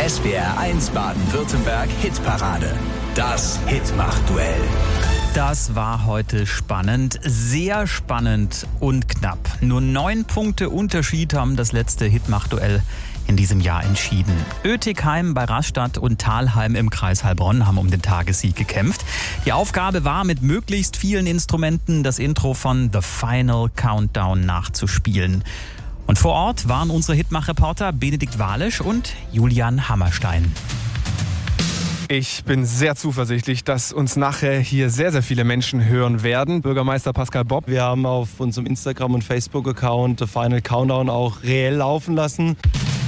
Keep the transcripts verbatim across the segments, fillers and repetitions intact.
S W R eins Baden-Württemberg Hitparade. Das Hitmach-Duell. Das war heute spannend, sehr spannend und knapp. Nur neun Punkte Unterschied haben das letzte Hitmach-Duell in diesem Jahr entschieden. Oetikheim bei Rastatt und Thalheim im Kreis Heilbronn haben um den Tagessieg gekämpft. Die Aufgabe war, mit möglichst vielen Instrumenten das Intro von The Final Countdown nachzuspielen. Und vor Ort waren unsere Hitmach-Reporter Benedikt Walisch und Julian Hammerstein. Ich bin sehr zuversichtlich, dass uns nachher hier sehr, sehr viele Menschen hören werden. Bürgermeister Pascal Bopp. Wir haben auf unserem Instagram- und Facebook-Account The Final Countdown auch reell laufen lassen.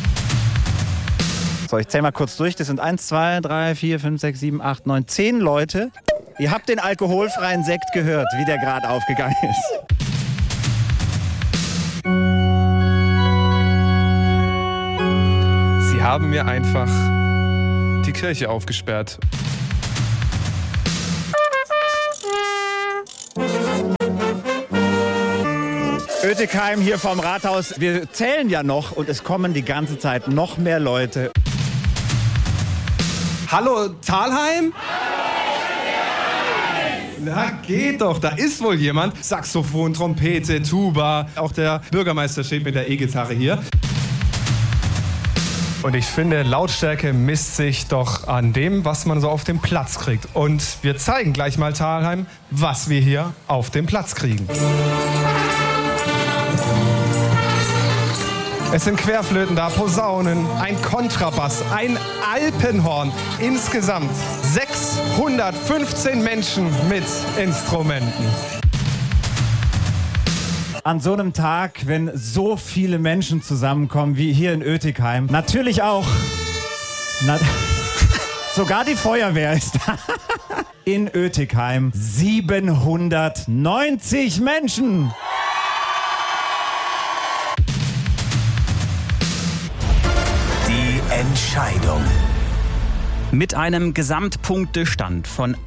So, ich zähle mal kurz durch. Das sind eins, zwei, drei, vier, fünf, sechs, sieben, acht, neun, zehn Leute. Ihr habt den alkoholfreien Sekt gehört, wie der gerade aufgegangen ist. Sie haben mir einfach die Kirche aufgesperrt. Oetikheim hier vom Rathaus. Wir zählen ja noch und es kommen die ganze Zeit noch mehr Leute. Hallo, Thalheim? Na, geht doch, da ist wohl jemand. Saxophon, Trompete, Tuba. Auch der Bürgermeister steht mit der E-Gitarre hier. Und ich finde, Lautstärke misst sich doch an dem, was man so auf dem Platz kriegt. Und wir zeigen gleich mal Thalheim, was wir hier auf dem Platz kriegen. Es sind Querflöten da, Posaunen, ein Kontrabass, ein Alpenhorn. Insgesamt sechshundertfünfzehn Menschen mit Instrumenten. An so einem Tag, wenn so viele Menschen zusammenkommen wie hier in Oetikheim, natürlich auch, na, sogar die Feuerwehr ist da. In Oetikheim siebenhundertneunzig Menschen. Die Entscheidung. Mit einem Gesamtpunktestand von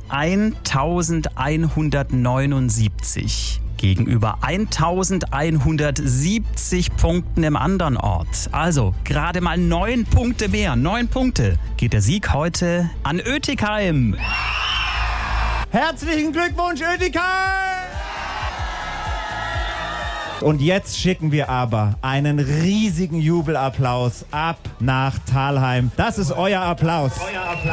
eintausendeinhundertneunundsiebzig gegenüber eintausendeinhundertsiebzig Punkten im anderen Ort. Also gerade mal neun Punkte mehr, neun Punkte, geht der Sieg heute an Oetikheim. Herzlichen Glückwunsch, Oetikheim! Und jetzt schicken wir aber einen riesigen Jubelapplaus ab nach Thalheim. Das ist euer Applaus. Euer Applaus.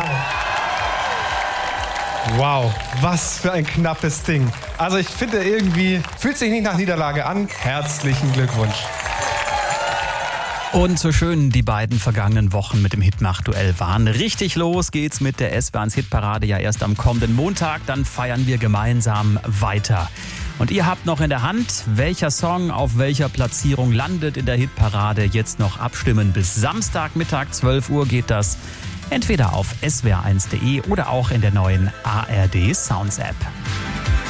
Wow, was für ein knappes Ding. Also ich finde irgendwie, fühlt sich nicht nach Niederlage an. Herzlichen Glückwunsch. Und so schön die beiden vergangenen Wochen mit dem Hitmach-Duell waren. Richtig los geht's mit der S W R eins Hitparade ja erst am kommenden Montag. Dann feiern wir gemeinsam weiter. Und ihr habt noch in der Hand, welcher Song auf welcher Platzierung landet in der Hitparade. Jetzt noch abstimmen. Bis Samstagmittag zwölf Uhr geht das. Entweder auf S W R eins punkt de oder auch in der neuen A R D Sounds App.